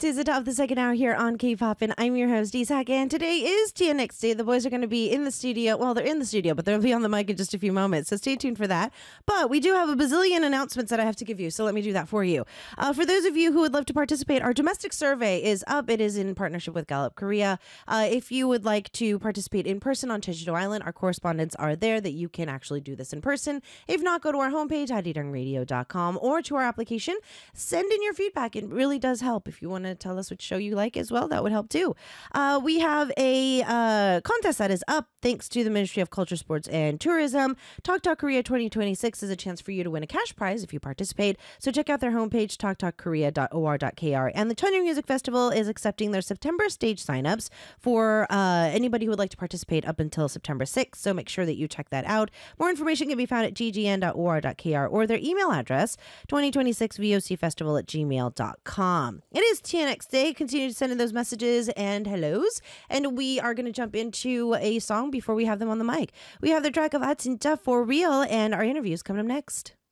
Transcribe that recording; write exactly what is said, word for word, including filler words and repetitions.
to the top of the second hour here on K-Pop, and I'm your host, Isak, and today is T N X Day. The boys are going to be in the studio. Well, they're in the studio, but they'll be on the mic in just a few moments, so stay tuned for that. But we do have a bazillion announcements that I have to give you, so let me do that for you. Uh, for those of you who would love to participate, our domestic survey is up. It is in partnership with Gallup Korea. Uh, if you would like to participate in person on Jeju-do Island, our correspondents are there that you can actually do this in person. If not, go to our homepage, arirang radio dot com, or to our application. Send in your feedback. It really does help. If you want to tell us which show you like as well, that would help too. Uh, we have a uh, contest that is up thanks to the Ministry of Culture, Sports, and Tourism. Talk Talk Korea twenty twenty-six is a chance for you to win a cash prize if you participate. So check out their homepage, talk talk korea dot o r dot k r. And the Cheonryung Music Festival is accepting their September stage signups for uh, anybody who would like to participate up until September sixth. So make sure that you check that out. More information can be found at g g n dot o r dot k r or their email address, twenty twenty-six v o c festival at gmail dot com. It is T N X Day. Continue to send in those messages and hellos. And we are going to jump into a song before we have them on the mic. We have the track of Ah Jinja For Real, and our interview is coming up next.